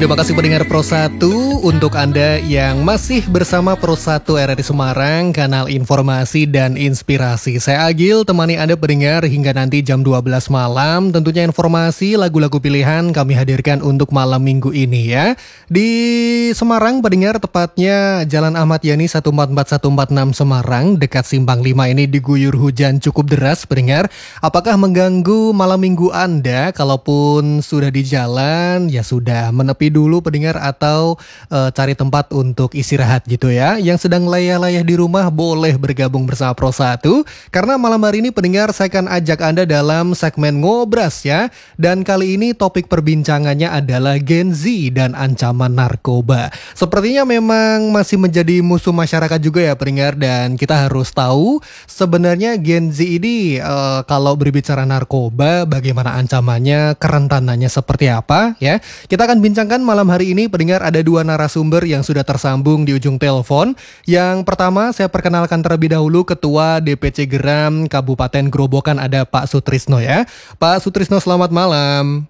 Terima kasih pendengar Pro 1. Untuk Anda yang masih bersama Pro 1 RRI Semarang, kanal informasi dan inspirasi. Saya Agil, temani Anda pendengar hingga nanti jam 12 malam. Tentunya informasi lagu-lagu pilihan kami hadirkan untuk malam minggu ini ya. Di Semarang pendengar, tepatnya Jalan Ahmad Yani 144146 Semarang, dekat Simpang 5 ini diguyur hujan cukup deras pendengar. Apakah mengganggu malam minggu Anda? Kalaupun sudah di jalan, ya sudah menepi dulu pendengar atau cari tempat untuk istirahat gitu ya. Yang sedang layah-layah di rumah boleh bergabung bersama Pro 1 karena malam hari ini pendengar saya akan ajak Anda dalam segmen Ngobras ya. Dan kali ini topik perbincangannya adalah Gen Z dan ancaman narkoba. Sepertinya memang masih menjadi musuh masyarakat juga ya pendengar, dan kita harus tahu sebenarnya Gen Z ini kalau berbicara narkoba bagaimana ancamannya, kerentanannya seperti apa ya. Kita akan bincangkan malam hari ini pendengar. Ada dua narasumber yang sudah tersambung di ujung telepon. Yang pertama saya perkenalkan terlebih dahulu Ketua DPC Geram Kabupaten Grobogan, ada Pak Sutrisno ya. Pak Sutrisno, selamat malam.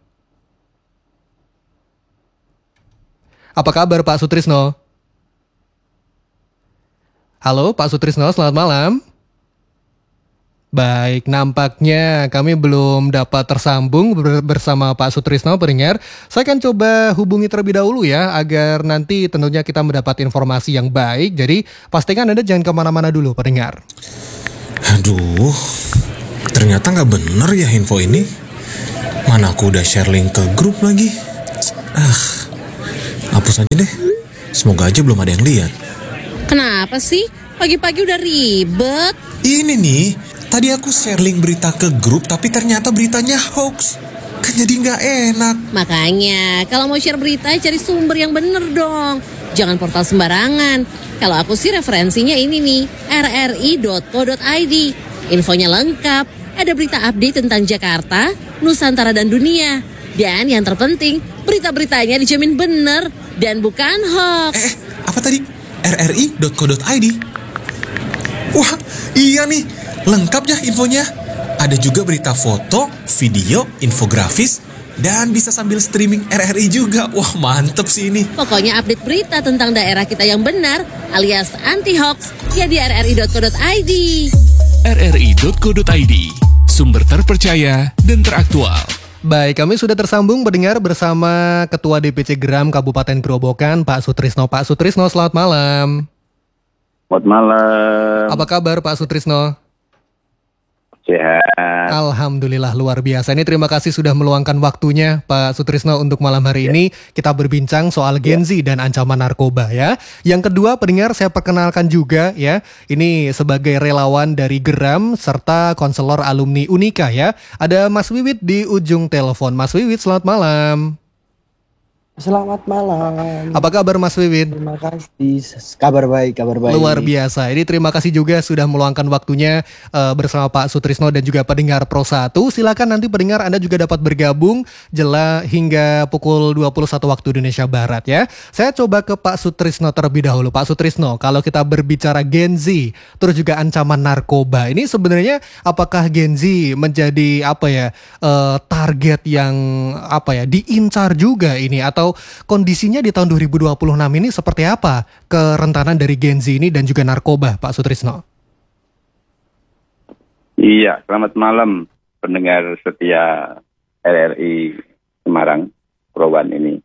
Apa kabar Pak Sutrisno? Halo Pak Sutrisno, selamat malam. Baik, nampaknya kami belum dapat tersambung bersama Pak Sutrisno pendengar. Saya akan coba hubungi terlebih dahulu ya, agar nanti tentunya kita mendapat informasi yang baik. Jadi pastikan Anda jangan kemana-mana dulu pendengar. Aduh, ternyata nggak bener ya info ini. Mana aku udah share link ke grup lagi. Hapus aja deh. Semoga aja belum ada yang lihat. Kenapa sih? Pagi-pagi udah ribet. Ini nih, tadi aku share link berita ke grup, tapi ternyata beritanya hoax. Kan jadi nggak enak. Makanya, kalau mau share berita, cari sumber yang bener dong. Jangan portal sembarangan. Kalau aku sih referensinya ini nih, rri.co.id. Infonya lengkap, ada berita update tentang Jakarta, Nusantara dan dunia. Dan yang terpenting, berita-beritanya dijamin bener dan bukan hoax. Apa tadi? rri.co.id. Wah, iya nih. Lengkap ya infonya. Ada juga berita foto, video, infografis, dan bisa sambil streaming RRI juga. Wah, mantep sih ini. Pokoknya update berita tentang daerah kita yang benar alias anti-hoax ya di rri.co.id. rri.co.id, sumber terpercaya dan teraktual. Baik, kami sudah tersambung mendengar bersama Ketua DPC Geram Kabupaten Grobogan, Pak Sutrisno. Pak Sutrisno, selamat malam. Selamat malam. Apa kabar Pak Sutrisno? Sehat. Alhamdulillah, luar biasa. Ini terima kasih sudah meluangkan waktunya Pak Sutrisno untuk malam hari ini kita berbincang soal Gen Z dan ancaman narkoba ya. Yang kedua pendengar saya perkenalkan juga ya. Ini sebagai relawan dari Geram serta konselor alumni Unika ya. Ada Mas Wiwit di ujung telepon. Mas Wiwit, selamat malam. Selamat malam. Apa kabar Mas Wiwit? Terima kasih. Kabar baik. Luar biasa. Ini terima kasih juga sudah meluangkan waktunya bersama Pak Sutrisno dan juga pendengar Pro 1. Silakan nanti pendengar Anda juga dapat bergabung hingga pukul 21 waktu Indonesia Barat ya. Saya coba ke Pak Sutrisno terlebih dahulu. Pak Sutrisno, kalau kita berbicara Gen Z, terus juga ancaman narkoba, ini sebenarnya apakah Gen Z menjadi target yang diincar juga ini, atau kondisinya di tahun 2026 ini seperti apa kerentanan dari Gen Z ini dan juga narkoba, Pak Sutrisno? Iya, selamat malam pendengar setia RRI Semarang, Prowan ini.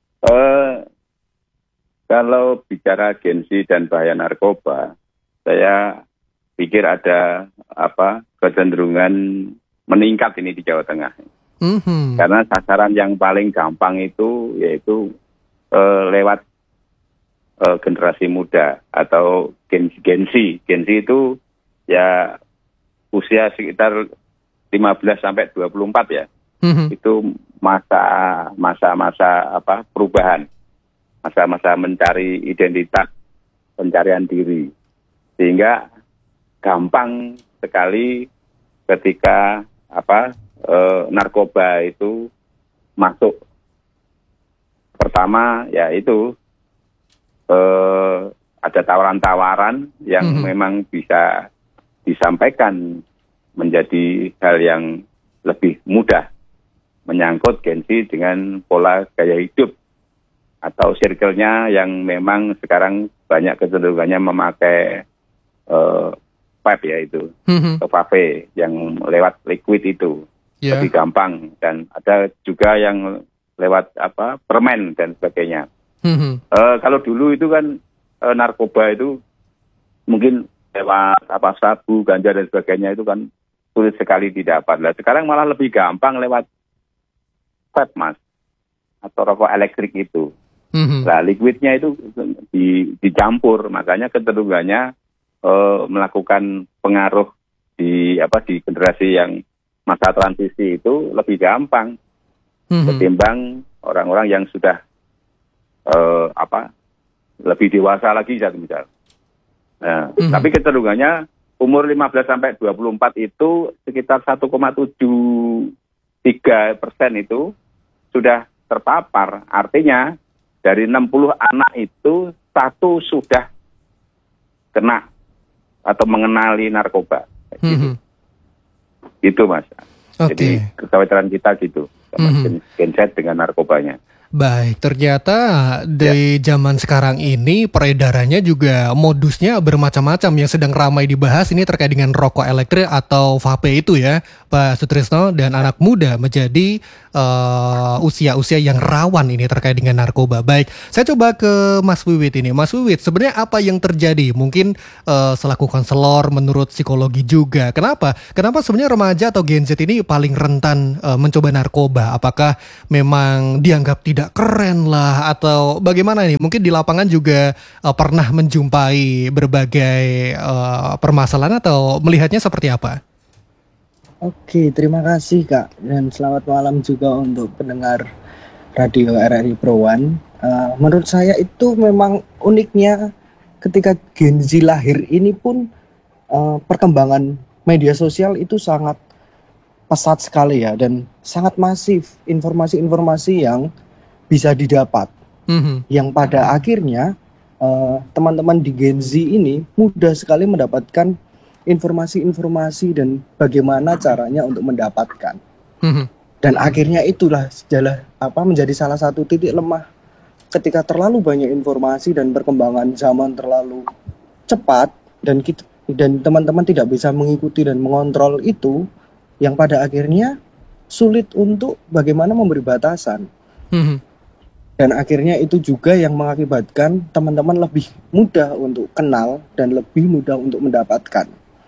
Kalau bicara Gen Z dan bahaya narkoba, saya pikir ada kecenderungan meningkat ini di Jawa Tengah. Karena sasaran yang paling gampang itu yaitu lewat generasi muda atau Gen Z. Gen Z itu ya usia sekitar 15 sampai 24 ya. Itu masa-masa perubahan, masa-masa mencari identitas, pencarian diri, sehingga gampang sekali ketika narkoba itu masuk. Pertama yaitu ada tawaran-tawaran yang memang bisa disampaikan menjadi hal yang lebih mudah, menyangkut Gen Z dengan pola gaya hidup atau circle-nya yang memang sekarang banyak kecenderungannya memakai vape ya itu, atau vape yang lewat liquid itu lebih gampang, dan ada juga yang lewat permen dan sebagainya. Kalau dulu itu kan narkoba itu mungkin lewat sabu, ganja dan sebagainya itu kan sulit sekali didapat. Nah, sekarang malah lebih gampang lewat vape, Mas, atau rokok elektrik itu. Nah, liquidnya itu dicampur, makanya kecenderungannya melakukan pengaruh di generasi yang masa transisi itu lebih gampang ketimbang orang-orang yang sudah lebih dewasa lagi misal. Nah, tapi kecenderungannya umur 15 sampai 24 itu sekitar 1,73% itu sudah terpapar. Artinya dari 60 anak itu 1 sudah kena atau mengenali narkoba. Gitu, Mas. Jadi kekhawatiran kita gitu sama Gen Z dengan narkobanya. Baik, ternyata di zaman sekarang ini peredarannya juga modusnya bermacam-macam. Yang sedang ramai dibahas ini terkait dengan rokok elektrik atau vape itu ya, Pak Sutrisno, dan anak muda menjadi usia-usia yang rawan ini terkait dengan narkoba. Baik, saya coba ke Mas Wiwit ini. Mas Wiwit, sebenarnya apa yang terjadi? Mungkin selaku konselor menurut psikologi juga. Kenapa sebenarnya remaja atau Gen Z ini paling rentan mencoba narkoba? Apakah memang dianggap tidak keren lah atau bagaimana nih? Mungkin di lapangan juga pernah menjumpai berbagai permasalahan atau melihatnya seperti apa? Oke, terima kasih Kak, dan selamat malam juga untuk pendengar Radio RRI Pro One. Menurut saya itu memang uniknya ketika Gen Z lahir ini pun perkembangan media sosial itu sangat pesat sekali ya, dan sangat masif informasi-informasi yang bisa didapat, yang pada akhirnya teman-teman di Gen Z ini mudah sekali mendapatkan informasi-informasi dan bagaimana caranya untuk mendapatkan. Dan akhirnya itulah menjadi salah satu titik lemah ketika terlalu banyak informasi dan perkembangan zaman terlalu cepat dan teman-teman tidak bisa mengikuti dan mengontrol itu, yang pada akhirnya sulit untuk bagaimana memberi batasan. Dan akhirnya itu juga yang mengakibatkan teman-teman lebih mudah untuk kenal dan lebih mudah untuk mendapatkan.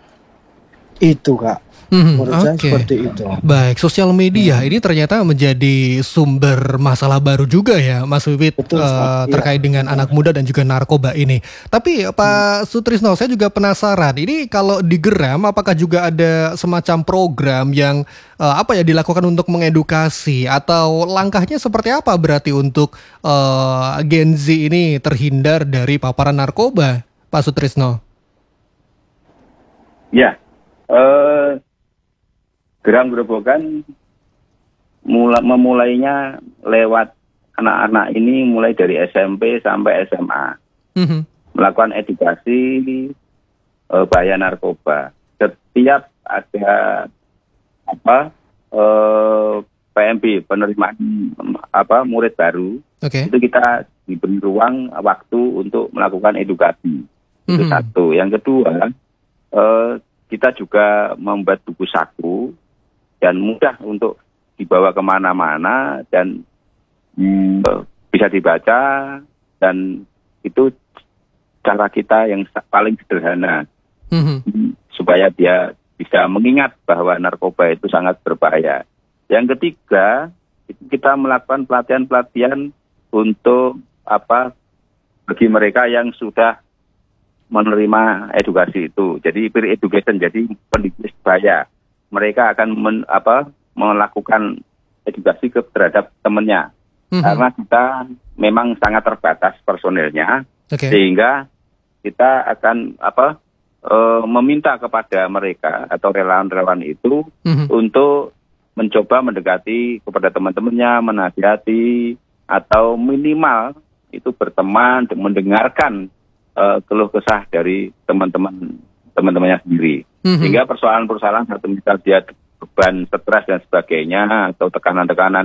Itu Kak, menurut saya seperti itu. Baik, sosial media ini ternyata menjadi sumber masalah baru juga ya Mas Wiwit. Betul, terkait dengan anak muda dan juga narkoba ini. Tapi Pak Sutrisno, saya juga penasaran, ini kalau di Geram apakah juga ada semacam program yang dilakukan untuk mengedukasi, atau langkahnya seperti apa berarti untuk Gen Z ini terhindar dari paparan narkoba, Pak Sutrisno? Ya, Geram Gerobokan memulainya lewat anak-anak ini mulai dari SMP sampai SMA, melakukan edukasi bahaya narkoba. Setiap ada PMB, penerimaan murid baru, itu kita diberi ruang waktu untuk melakukan edukasi. Itu satu. Yang kedua, kita juga membuat buku saku dan mudah untuk dibawa kemana-mana dan bisa dibaca, dan itu cara kita yang paling sederhana supaya dia bisa mengingat bahwa narkoba itu sangat berbahaya. Yang ketiga, kita melakukan pelatihan-pelatihan untuk bagi mereka yang sudah menerima edukasi itu. Jadi peer education, jadi pendidik sebaya. Mereka akan melakukan edukasi terhadap temannya. Karena kita memang sangat terbatas personilnya, sehingga kita akan meminta kepada mereka atau relawan-relawan itu untuk mencoba mendekati kepada teman-temannya, menasihati, atau minimal itu berteman, mendengarkan keluh kesah dari teman-temannya sendiri. Sehingga persoalan-persoalan satu misal dia beban stres dan sebagainya, atau tekanan-tekanan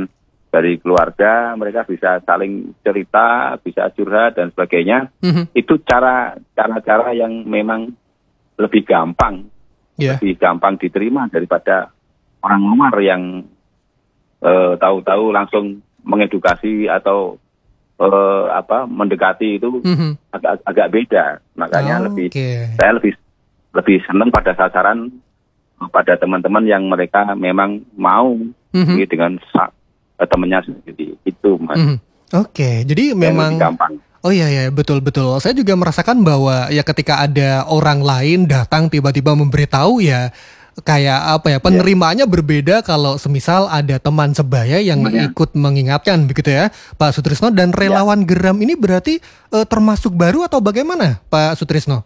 dari keluarga, mereka bisa saling cerita, bisa curhat dan sebagainya. Itu cara-cara yang memang lebih gampang, lebih gampang diterima daripada orang luar yang tahu-tahu langsung mengedukasi atau mendekati itu agak beda. Makanya saya lebih senang pada sasaran pada teman-teman yang mereka memang mau dengan temannya sendiri itu, Mas. Oke, jadi memang gampang. Oh iya betul. Saya juga merasakan bahwa ya ketika ada orang lain datang tiba-tiba memberitahu ya kayak penerimaannya berbeda kalau semisal ada teman sebaya yang ikut mengingatkan begitu ya, Pak Sutrisno. Dan relawan geram ini berarti termasuk baru atau bagaimana, Pak Sutrisno?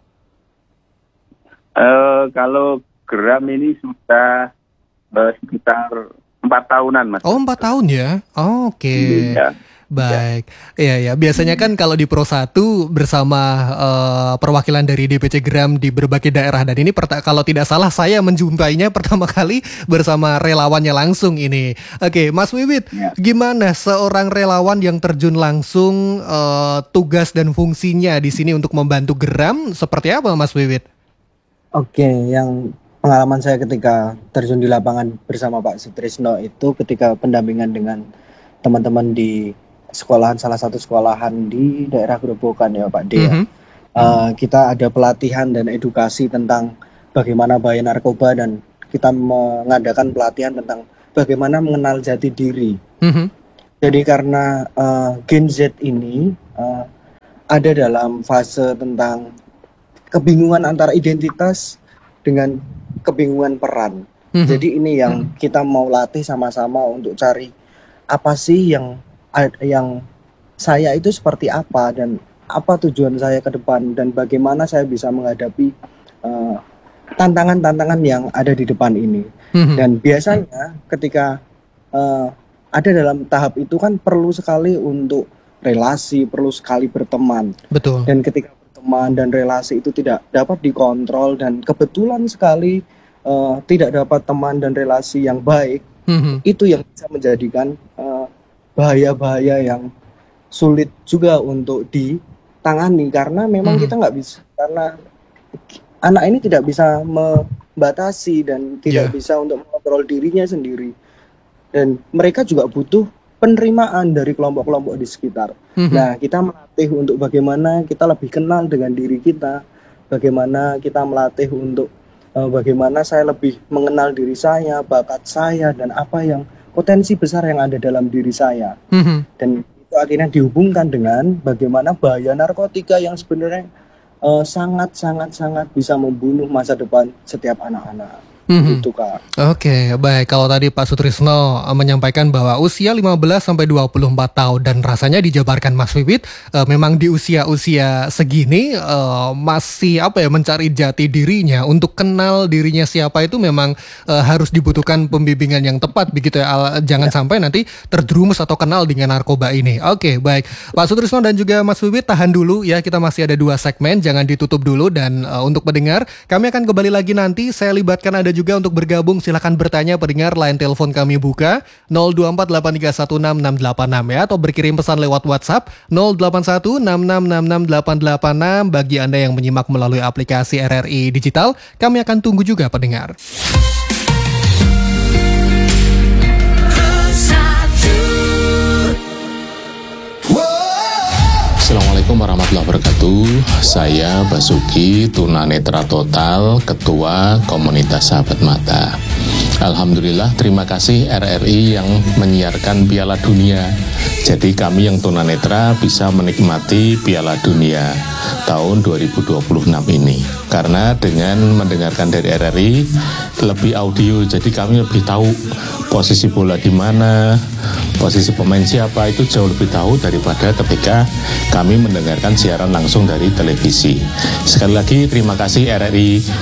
Kalau geram ini sudah sekitar 4 tahunan, Mas. Oh, 4 tahun ya? Oke. Iya. Baik. Iya. Biasanya kan kalau di Pro 1 bersama perwakilan dari DPC Geram di berbagai daerah. Dan ini kalau tidak salah saya menjumpainya pertama kali bersama relawannya langsung ini. Oke, Mas Wiwit, gimana seorang relawan yang terjun langsung tugas dan fungsinya di sini untuk membantu Geram? Seperti apa, Mas Wiwit? Oke, yang pengalaman saya ketika terjun di lapangan bersama Pak Sutrisno itu ketika pendampingan dengan teman-teman di salah satu sekolahan di daerah Grobogan ya Pak Dea. Kita ada pelatihan dan edukasi tentang bagaimana bahaya narkoba dan kita mengadakan pelatihan tentang bagaimana mengenal jati diri. Jadi karena Gen Z ini ada dalam fase tentang kebingungan antara identitas dengan kebingungan peran. Jadi ini yang kita mau latih sama-sama untuk cari apa sih yang saya itu seperti apa dan apa tujuan saya ke depan dan bagaimana saya bisa menghadapi tantangan-tantangan yang ada di depan ini. Dan biasanya ketika ada dalam tahap itu kan perlu sekali untuk relasi, perlu sekali berteman. Betul. Dan ketika berteman dan relasi itu tidak dapat dikontrol dan kebetulan sekali tidak dapat teman dan relasi yang baik, itu yang bisa menjadikan bahaya-bahaya yang sulit juga untuk ditangani karena memang kita nggak bisa, karena anak ini tidak bisa membatasi dan tidak bisa untuk mengontrol dirinya sendiri dan mereka juga butuh penerimaan dari kelompok-kelompok di sekitar. Nah, kita melatih untuk bagaimana kita lebih kenal dengan diri kita, bagaimana kita melatih untuk bagaimana saya lebih mengenal diri saya, bakat saya, dan apa yang potensi besar yang ada dalam diri saya. Dan itu akhirnya dihubungkan dengan bagaimana bahaya narkotika yang sebenarnya sangat bisa membunuh masa depan setiap anak-anak. Gitu, Kak. Oke, baik. Kalau tadi Pak Sutrisno menyampaikan bahwa usia 15-24 tahun dan rasanya dijabarkan Mas Wiwit memang di usia-usia segini masih mencari jati dirinya, untuk kenal dirinya siapa itu memang harus dibutuhkan pembimbingan yang tepat begitu ya. Jangan sampai nanti terjerumus atau kenal dengan narkoba ini. Oke, baik. Pak Sutrisno dan juga Mas Wiwit tahan dulu ya, kita masih ada 2 segmen, jangan ditutup dulu. Dan untuk pendengar, kami akan kembali lagi nanti. Saya libatkan Anda juga untuk bergabung, silakan bertanya pendengar, line telepon kami buka 02483166686 ya, atau berkirim pesan lewat WhatsApp 0816666886. Bagi Anda yang menyimak melalui aplikasi RRI Digital, kami akan tunggu juga pendengar. Assalamualaikum warahmatullahi wabarakatuh. Saya Basuki, tunanetra total, Ketua Komunitas Sahabat Mata. Alhamdulillah, terima kasih RRI yang menyiarkan Piala Dunia. Jadi kami yang tunanetra bisa menikmati Piala Dunia tahun 2026 ini. Karena dengan mendengarkan dari RRI lebih audio, jadi kami lebih tahu posisi bola di mana, posisi pemain siapa, itu jauh lebih tahu daripada ketika kami mendengarkan siaran langsung dari televisi. Sekali lagi terima kasih RRI